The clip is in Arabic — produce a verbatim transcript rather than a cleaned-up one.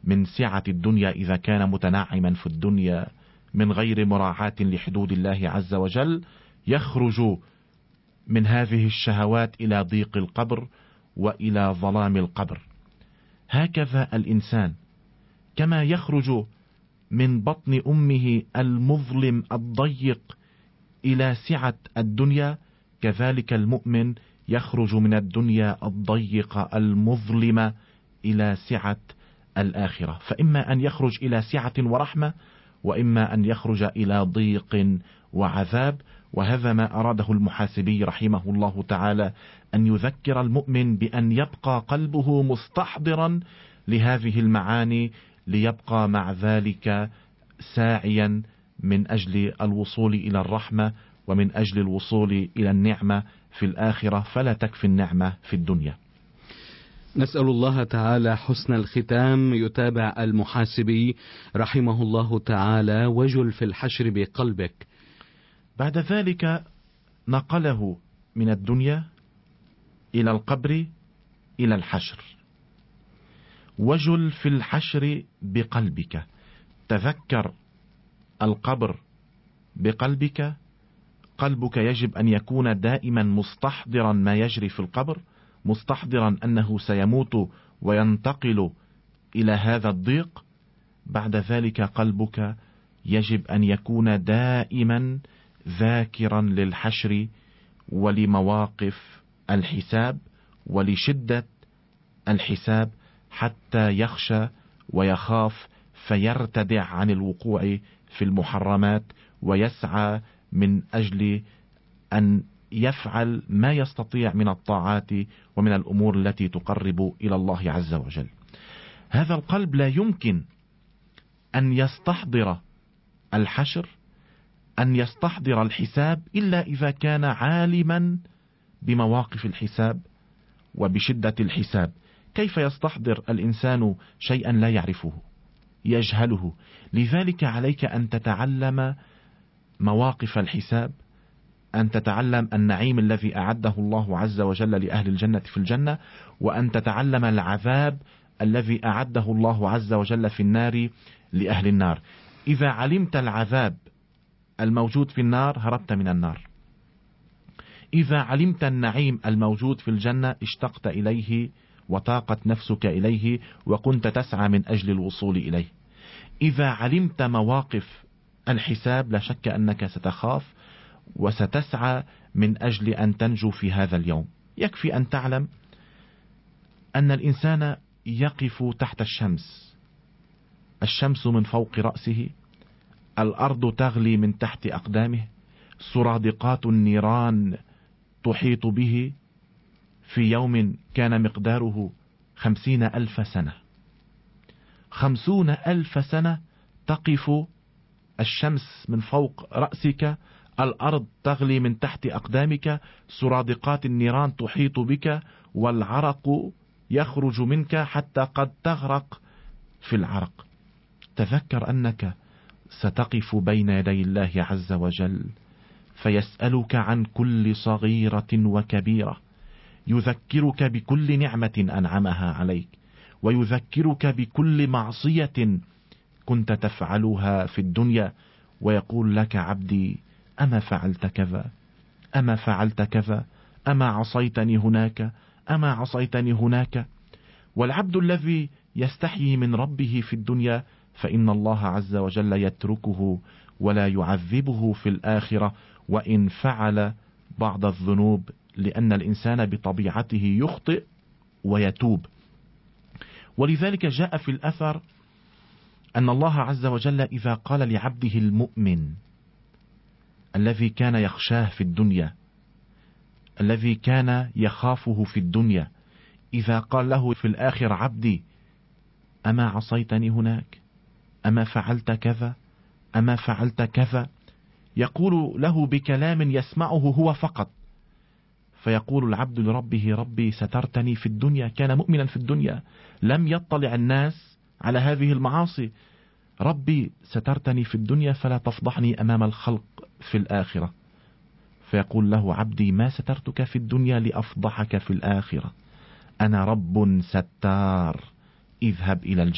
من سعة الدنيا إذا كان متنعما في الدنيا من غير مراعاة لحدود الله عز وجل، يخرج من هذه الشهوات إلى ضيق القبر وإلى ظلام القبر. هكذا الإنسان كما يخرج من بطن أمه المظلم الضيق إلى سعة الدنيا، كذلك المؤمن يخرج من الدنيا الضيقة المظلمة إلى سعة الآخرة، فإما أن يخرج إلى سعة ورحمة، وإما أن يخرج إلى ضيق وعذاب. وهذا ما أراده المحاسبي رحمه الله تعالى، أن يذكر المؤمن بأن يبقى قلبه مستحضرا لهذه المعاني، ليبقى مع ذلك ساعيا من أجل الوصول إلى الرحمة ومن أجل الوصول إلى النعمة في الآخرة، فلا تكفي النعمة في الدنيا. نسأل الله تعالى حسن الختام. يتابع المحاسبي رحمه الله تعالى: وجل في الحشر بقلبك. بعد ذلك نقله من الدنيا إلى القبر إلى الحشر. وجل في الحشر بقلبك، تذكر القبر بقلبك. قلبك يجب أن يكون دائما مستحضرا ما يجري في القبر، مستحضرا أنه سيموت وينتقل إلى هذا الضيق. بعد ذلك قلبك يجب أن يكون دائما ذاكرا للحشر ولمواقف الحساب ولشدة الحساب، حتى يخشى ويخاف فيرتدع عن الوقوع في المحرمات، ويسعى من أجل أن يفعل ما يستطيع من الطاعات ومن الأمور التي تقرب إلى الله عز وجل. هذا القلب لا يمكن أن يستحضر الحشر، أن يستحضر الحساب، إلا إذا كان عالما بمواقف الحساب وبشدة الحساب. كيف يستحضر الإنسان شيئا لا يعرفه، يجهله؟ لذلك عليك أن تتعلم مواقف الحساب، أن تتعلم النعيم الذي أعده الله عز وجل لأهل الجنة في الجنة، وأن تتعلم العذاب الذي أعده الله عز وجل في النار لأهل النار. إذا علمت العذاب الموجود في النار هربت من النار، إذا علمت النعيم الموجود في الجنة اشتقت إليه وطاقت نفسك إليه وكنت تسعى من أجل الوصول إليه. إذا علمت مواقف الحساب لا شك أنك ستخاف وستسعى من أجل أن تنجو في هذا اليوم. يكفي أن تعلم أن الإنسان يقف تحت الشمس، الشمس من فوق رأسه، الأرض تغلي من تحت أقدامه، سرادقات النيران تحيط به، في يوم كان مقداره خمسين ألف سنة. خمسون ألف سنة تقف الشمس من فوق رأسك، الأرض تغلي من تحت أقدامك، سرادقات النيران تحيط بك، والعرق يخرج منك حتى قد تغرق في العرق. تذكر أنك ستقف بين يدي الله عز وجل فيسألك عن كل صغيرة وكبيرة، يذكرك بكل نعمة أنعمها عليك، ويذكرك بكل معصية كنت تفعلها في الدنيا، ويقول لك: عبدي أما فعلت كذا، أما فعلت كذا، أما عصيتني هناك، أما عصيتني هناك. والعبد الذي يستحيي من ربه في الدنيا فإن الله عز وجل يتركه ولا يعذبه في الآخرة وإن فعل بعض الذنوب، لأن الإنسان بطبيعته يخطئ ويتوب. ولذلك جاء في الأثر أن الله عز وجل إذا قال لعبده المؤمن الذي كان يخشاه في الدنيا، الذي كان يخافه في الدنيا، إذا قال له في الآخر: عبدي أما عصيتني هناك، أما فعلت كذا، أما فعلت كذا، يقول له بكلام يسمعه هو فقط، فيقول العبد لربه: ربي سترتني في الدنيا، كان مؤمنا في الدنيا لم يطلع الناس على هذه المعاصي، ربي سترتني في الدنيا فلا تفضحني أمام الخلق في الآخرة. فيقول له: عبدي ما سترتك في الدنيا لأفضحك في الآخرة، أنا رب ستار، اذهب إلى الجنة.